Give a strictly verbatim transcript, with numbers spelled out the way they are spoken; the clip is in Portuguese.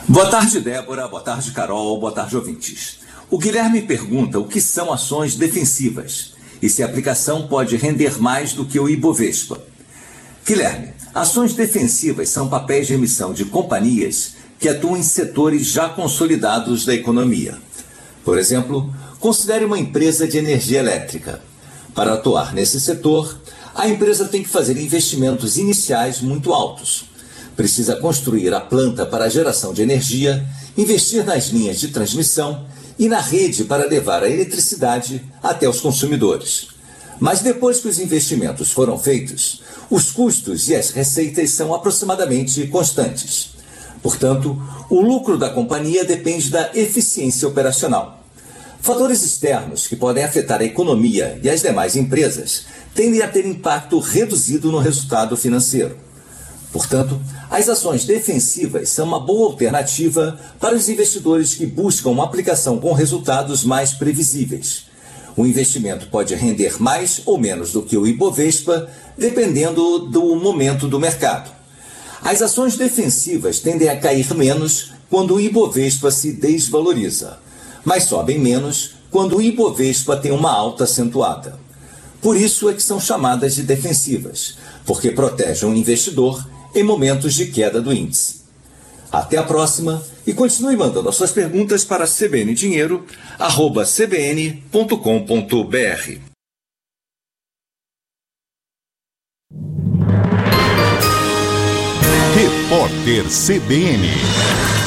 Boa tarde, Débora. Boa tarde, Carol. Boa tarde, ouvintes. O Guilherme pergunta o que são ações defensivas e se a aplicação pode render mais do que o Ibovespa. Guilherme, ações defensivas são papéis de emissão de companhias que atuam em setores já consolidados da economia. Por exemplo, considere uma empresa de energia elétrica. Para atuar nesse setor, a empresa tem que fazer investimentos iniciais muito altos. Precisa construir a planta para a geração de energia, investir nas linhas de transmissão e na rede para levar a eletricidade até os consumidores. Mas depois que os investimentos foram feitos, os custos e as receitas são aproximadamente constantes. Portanto, o lucro da companhia depende da eficiência operacional. Fatores externos que podem afetar a economia e as demais empresas tendem a ter impacto reduzido no resultado financeiro. Portanto, as ações defensivas são uma boa alternativa para os investidores que buscam uma aplicação com resultados mais previsíveis. O investimento pode render mais ou menos do que o Ibovespa, dependendo do momento do mercado. As ações defensivas tendem a cair menos quando o Ibovespa se desvaloriza, mas sobem menos quando o Ibovespa tem uma alta acentuada. Por isso é que são chamadas de defensivas, porque protegem o investidor em momentos de queda do índice. Até a próxima e continue mandando as suas perguntas para c b n dinheiro arroba c b n ponto com ponto b r. Repórter C B N.